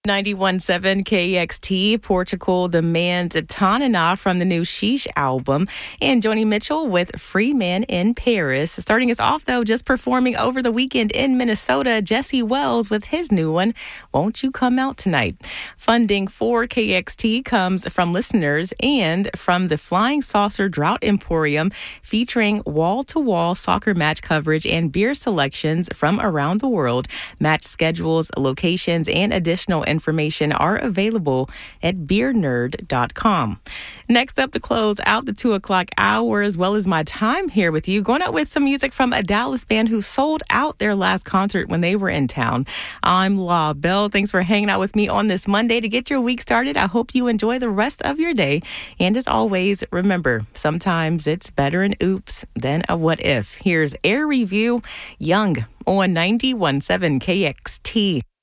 91.7 KXT, Portugal demands Tanana from the new Sheesh album, and Joni Mitchell with Free Man in Paris. Starting us off, though, just performing over the weekend in Minnesota, Jesse Wells with his new one, Won't You Come Out Tonight. Funding for KXT comes from listeners and from the Flying Saucer Drought Emporium, featuring wall-to-wall soccer match coverage and beer selections from around the world. Match schedules, locations, and additional information are available at beernerd.com. Next up to close out the 2 o'clock hour, as well as my time here with you, going out with some music from a Dallas band who sold out their last concert when they were in town. I'm La Belle. Thanks for hanging out with me on this Monday to get your week started. I hope you enjoy the rest of your day. And as always, remember, sometimes it's better an oops than a what if. Here's Air Review, Young on 91.7 KXT.